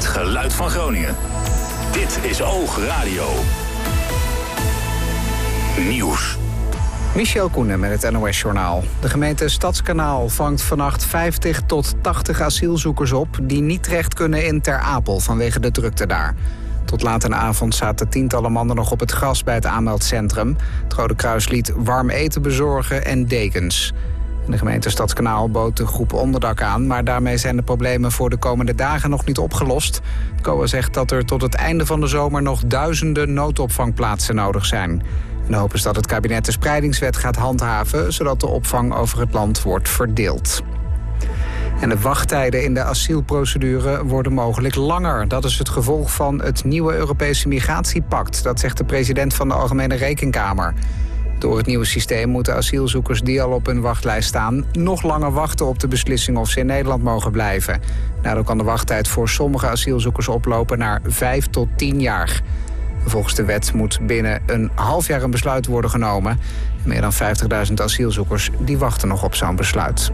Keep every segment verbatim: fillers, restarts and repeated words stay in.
geluid van Groningen. Dit is Oog Radio. Nieuws. Michel Koenen met het N O S-journaal. De gemeente Stadskanaal vangt vannacht vijftig tot tachtig asielzoekers op die niet terecht kunnen in Ter Apel vanwege de drukte daar. Tot laat in de avond zaten tientallen mannen nog op het gras bij het aanmeldcentrum. Het Rode Kruis liet warm eten bezorgen en dekens. De gemeente Stadskanaal bood de groep onderdak aan, maar daarmee zijn de problemen voor de komende dagen nog niet opgelost. Het C O A zegt dat er tot het einde van de zomer nog duizenden noodopvangplaatsen nodig zijn. En de hoop is dat het kabinet de spreidingswet gaat handhaven, zodat de opvang over het land wordt verdeeld. En de wachttijden in de asielprocedure worden mogelijk langer. Dat is het gevolg van het nieuwe Europese migratiepact. Dat zegt de president van de Algemene Rekenkamer. Door het nieuwe systeem moeten asielzoekers die al op hun wachtlijst staan nog langer wachten op de beslissing of ze in Nederland mogen blijven. Daardoor kan de wachttijd voor sommige asielzoekers oplopen naar vijf tot tien jaar. Volgens de wet moet binnen een half jaar een besluit worden genomen. Meer dan vijftigduizend asielzoekers die wachten nog op zo'n besluit.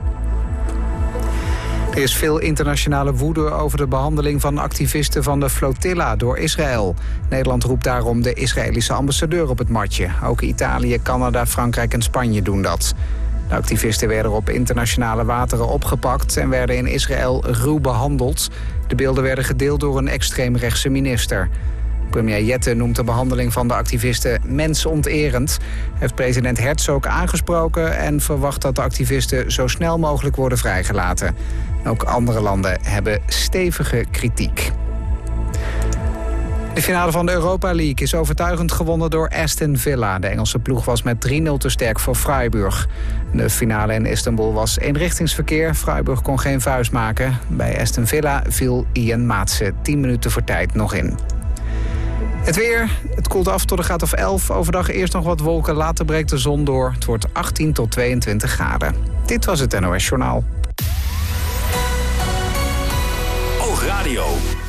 Er is veel internationale woede over de behandeling van activisten van de flotilla door Israël. Nederland roept daarom de Israëlische ambassadeur op het matje. Ook Italië, Canada, Frankrijk en Spanje doen dat. De activisten werden op internationale wateren opgepakt en werden in Israël ruw behandeld. De beelden werden gedeeld door een extreemrechtse minister. Premier Jette noemt de behandeling van de activisten mensonterend. Hij heeft president Herzog aangesproken en verwacht dat de activisten zo snel mogelijk worden vrijgelaten. Ook andere landen hebben stevige kritiek. De finale van de Europa League is overtuigend gewonnen door Aston Villa. De Engelse ploeg was met drie nul te sterk voor Freiburg. De finale in Istanbul was eenrichtingsverkeer. Freiburg kon geen vuist maken. Bij Aston Villa viel Ian Maatsen tien minuten voor tijd nog in. Het weer, het koelt af tot een graad of elf. Overdag eerst nog wat wolken, later breekt de zon door. Het wordt achttien tot tweeëntwintig graden. Dit was het N O S Journaal. Oog Radio.